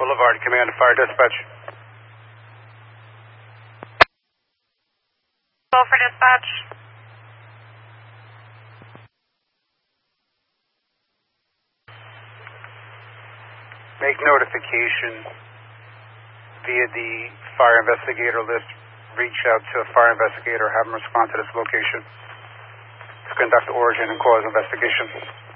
Boulevard, command to fire dispatch. Call for dispatch. Make notification via the fire investigator list. Reach out to a fire investigator, have them respond to this location to conduct origin and cause investigation.